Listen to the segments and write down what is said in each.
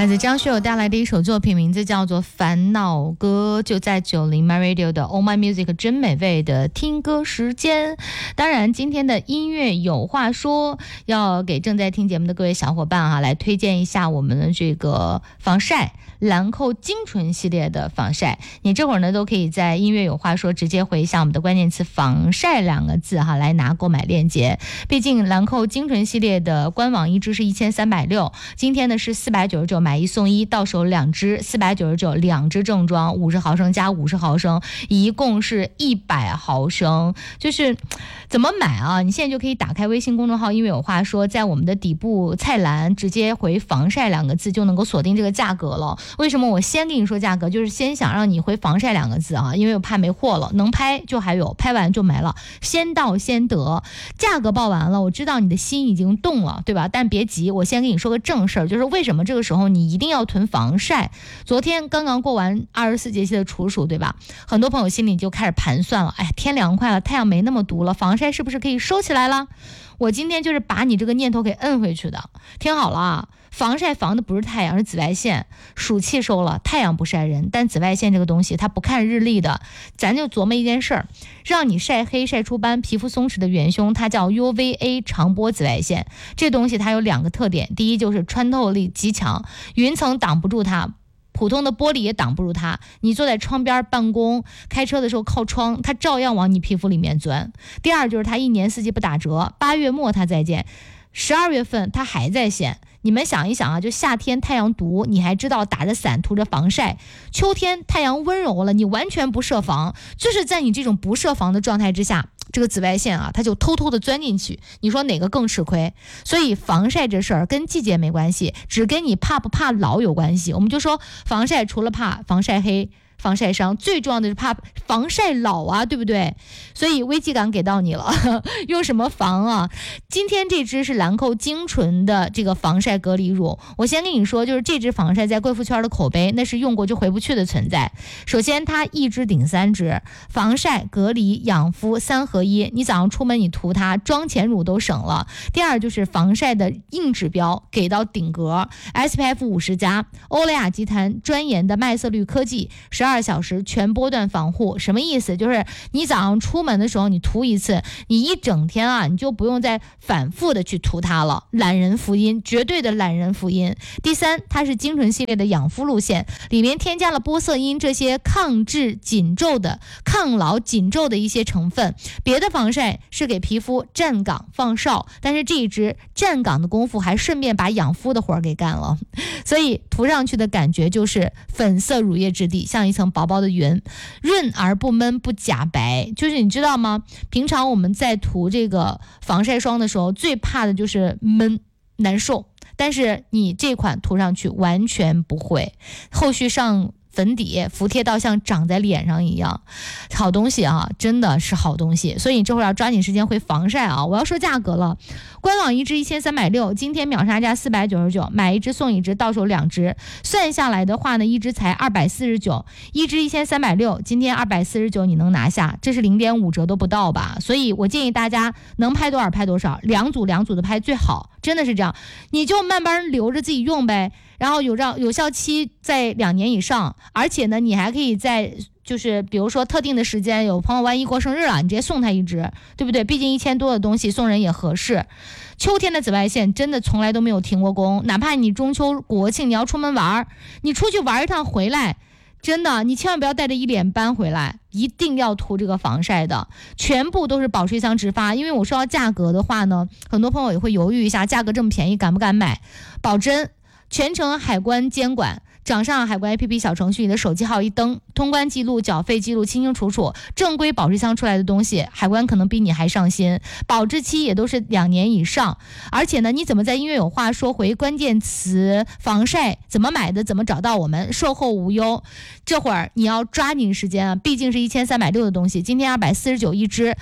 来自张学友带来的一首作品，名字叫做《烦恼歌》，就在90 My Radio 的 Oh My Music 真美味的听歌时间。当然今天的音乐有话说，要给正在听节目的各位小伙伴来推荐一下我们的这个防晒兰蔻精纯系列的防晒。你这会儿呢都可以在音乐有话说直接回一下我们的关键词防晒2个字来拿购买链接。毕竟兰蔻精纯系列的官网一支是1360，今天呢是499买1送1，到手2支499，两支正装50毫升加50毫升，一共是100毫升。就是怎么买啊？你现在就可以打开微信公众号音乐有话说，在我们的底部菜栏直接回防晒2个字就能够锁定这个价格了。为什么我先跟你说价格，就是先想让你回防晒2个字因为我怕没货了，能拍就还有，拍完就没了，先到先得。价格报完了，我知道你的心已经动了，对吧？但别急，我先跟你说个正事儿，就是为什么这个时候你一定要囤防晒。昨天刚刚过完24节气的处暑，对吧？很多朋友心里就开始盘算了，天凉快了，太阳没那么毒了，防晒是不是可以收起来了？我今天就是把你这个念头给摁回去的。听好了啊，防晒防的不是太阳，是紫外线。暑气收了，太阳不晒人，但紫外线这个东西它不看日历的。咱就琢磨一件事儿，让你晒黑晒出斑皮肤松弛的元凶，它叫 UVA 长波紫外线。这东西它有2个特点，第一就是穿透力极强，云层挡不住它，普通的玻璃也挡不住它，你坐在窗边办公开车的时候靠窗，它照样往你皮肤里面钻。第二就是它1年4季不打折，8月末它再见，12月份它还在线。你们想一想就夏天太阳毒，你还知道打着伞涂着防晒，秋天太阳温柔了，你完全不设防，就是在你这种不设防的状态之下，这个紫外线它就偷偷的钻进去，你说哪个更吃亏？所以防晒这事儿跟季节没关系，只跟你怕不怕老有关系。我们就说防晒除了怕防晒黑防晒伤，最重要的是怕防晒老啊，对不对？所以危机感给到你了用什么防啊？今天这支是兰蔻精纯的这个防晒隔离乳。我先跟你说，就是这支防晒在贵妇圈的口碑那是用过就回不去的存在。首先它一支顶3支，防晒隔离养肤3合1，你早上出门你涂它，妆前乳都省了。第二就是防晒的硬指标给到顶格， SPF 50+，欧莱雅集团专研的麦色绿科技12小时全波段防护。什么意思？就是你早上出门的时候你涂一次，你一整天你就不用再反复的去涂它了。懒人福音，绝对的懒人福音。第3，它是精纯系列的养肤路线，里面添加了玻色因这些抗治紧皱的抗老紧皱的一些成分。别的防晒是给皮肤站岗放哨，但是这一支站岗的功夫还顺便把养肤的活给干了，所以涂上去的感觉就是粉色乳液质地，像一层薄薄的云，润而不闷不假白。就是你知道吗？平常我们在涂这个防晒霜的时候最怕的就是闷难受，但是你这款涂上去完全不会，后续上粉底服帖到像长在脸上一样，好东西真的是好东西。所以你这会儿要抓紧时间回防晒我要说价格了，官网一支1360，今天秒杀价499，买1支送1支，到手2支，算下来的话呢，一支才249，一支1360，今天249你能拿下，这是0.5折都不到吧？所以我建议大家能拍多少拍多少，两组的拍最好，真的是这样，你就慢慢留着自己用呗。然后有效期在2年以上，而且呢你还可以在就是比如说特定的时间，有朋友万一过生日了，你直接送他1支，对不对？毕竟1000多的东西送人也合适。秋天的紫外线真的从来都没有停过工，哪怕你中秋国庆你要出门玩，你出去玩一趟回来，真的你千万不要带着一脸斑回来，一定要涂这个防晒的，全部都是保湿箱直发。因为我说到价格的话呢，很多朋友也会犹豫一下，价格这么便宜敢不敢买？保真全程海关监管，掌上海关 APP 小程序，你的手机号一登，通关记录缴费记录清清楚楚，正规保湿箱出来的东西海关可能比你还上心，保质期也都是2年以上。而且呢，你怎么在音乐有话说回关键词防晒，怎么买的，怎么找到我们，售后无忧。这会儿你要抓紧时间毕竟是1360的东西，今天249一支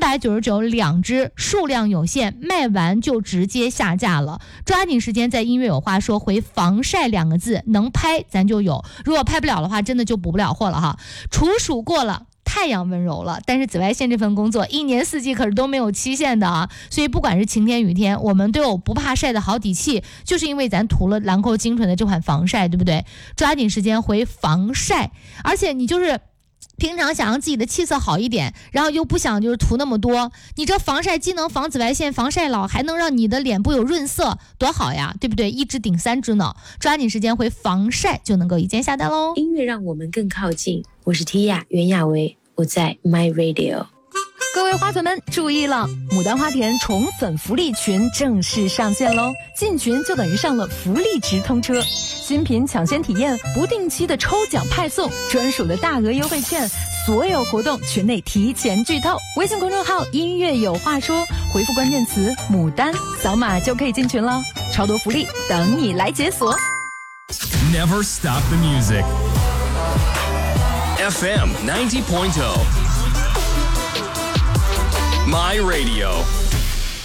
，499两支，数量有限，卖完就直接下架了。抓紧时间在音乐有话说回防晒2个字，能拍咱就有，如果拍不了的话真的就补不了货了哈。处暑过了， 太阳温柔了，但是紫外线这份工作一年四季可是都没有期限的啊，所以不管是晴天雨天，我们都有不怕晒的好底气，就是因为咱涂了兰蔻精纯的这款防晒，对不对？抓紧时间回防晒，而且你就是平常想让自己的气色好一点，然后又不想就是涂那么多，你这防晒既能防紫外线、防晒老，还能让你的脸部有润色，多好呀，对不对？一支顶三支呢，抓紧时间回防晒就能够一键下单喽。 音乐让我们更靠近，我是 Tia 袁娅维，我在 My Radio。 各位花粉们注意了，牡丹花田宠粉福利群正式上线喽！进群就等于上了福利直通车，新品抢先体验，不定期的抽奖派送，专属的大额优惠券，所有活动群内提前剧透。微信公众号音乐有话说，回复关键词牡丹，扫码就可以进群了，超多福利等你来解锁。 Never stop the music. FM 90.0 My Radio